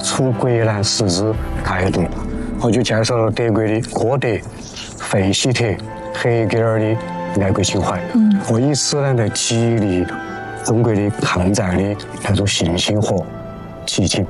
除国难时日态度，我就介绍了德国的歌德、费希特、黑格尔的爱国情怀，我以此呢来激励中国的抗战的那种信心和激情。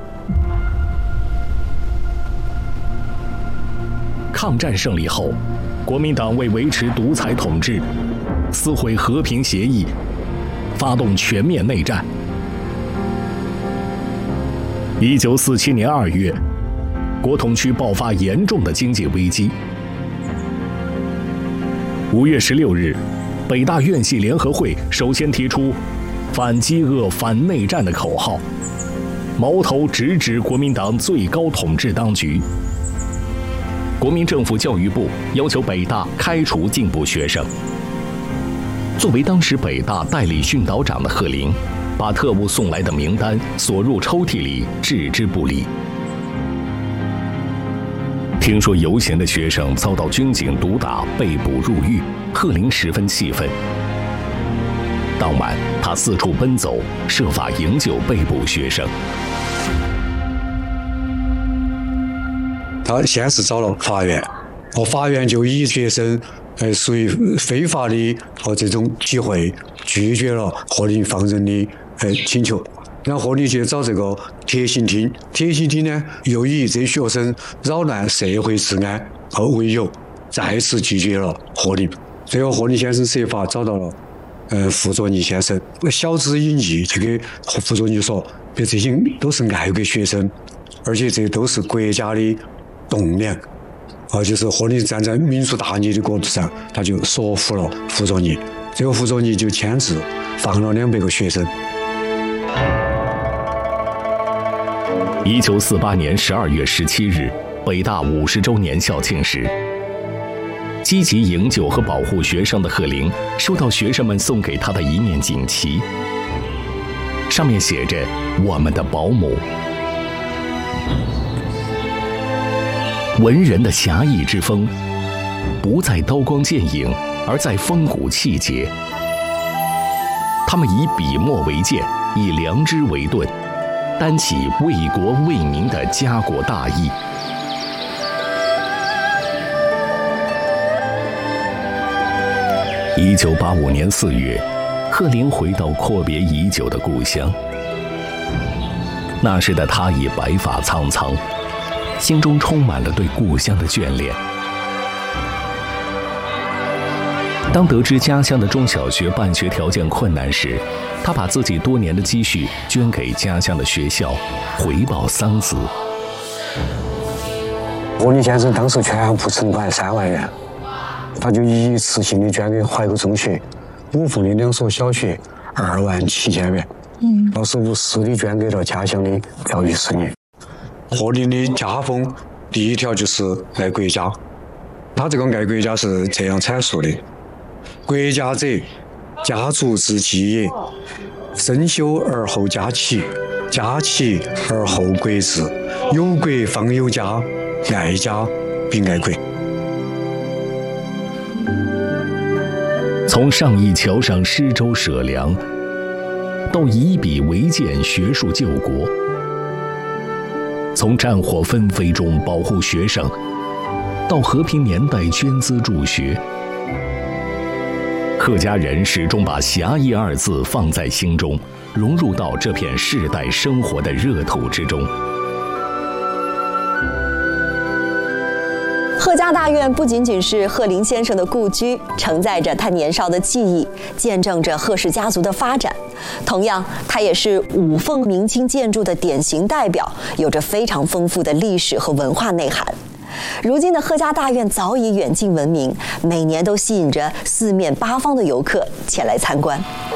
抗战胜利后，国民党为维持独裁统治，撕毁和平协议，发动全面内战。1947年2月，国统区爆发严重的经济危机。5月16日，北大院系联合会首先提出反饥饿、反内战的口号，矛头直指国民党最高统治当局。国民政府教育部要求北大开除进步学生。作为当时北大代理训导长的贺林，把特务送来的名单锁入抽屉里，置之不理。听说游行的学生遭到军警毒打，被捕入狱，贺林十分气愤。当晚，他四处奔走，设法营救被捕学生。 他先是找了法院，法院就以学生属于非法的这种集会，拒绝了贺林放人的请求。然后贺林去找这个铁刑厅，铁刑厅呢又以这学生扰乱社会治安为由，再次拒绝了贺林。最后贺林先生设法找到了傅作义先生，晓之以义，就给傅作义说，别这些都是爱国学生，而且这都是国家的栋梁。就是贺林站在民族大义的角度上，他就说服了傅作义，最后傅作义就签字放了200个学生。 1948年12月17日，北大50周年校庆时，积极营救和保护学生的贺林收到学生们送给他的一面锦旗，上面写着“我们的保姆”。文人的侠义之风，不在刀光剑影，而在风骨气节。他们以笔墨为剑，以良知为盾，担起为国为民的家国大义。1985年4月，贺林回到阔别已久的故乡。那时的他已白发苍苍，心中充满了对故乡的眷恋。当得知家乡的中小学办学条件困难时，他把自己多年的积蓄捐给家乡的学校，回报桑梓。 贺林先生当时全部存款3万元，他就一次性的捐给怀柔中学、五凤的2所小学27000元，老师无私的捐给了家乡的教育事业。贺林的家风第一条就是爱国家，他这个爱国家是这样阐述的：国家者，家族之基也，身修而后家齐，家齐而后国治，有国方有家，爱家必爱国。 从上义桥上施粥舍粮，到以笔为鉴学术救国；从战火纷飞中保护学生，到和平年代捐资助学。客家人始终把侠义2字放在心中，融入到这片世代生活的热土之中。 贺家大院不仅仅是贺林先生的故居，承载着他年少的记忆，见证着贺氏家族的发展。同样，它也是五凤明清建筑的典型代表，有着非常丰富的历史和文化内涵。如今的贺家大院早已远近闻名，每年都吸引着4面8方的游客前来参观。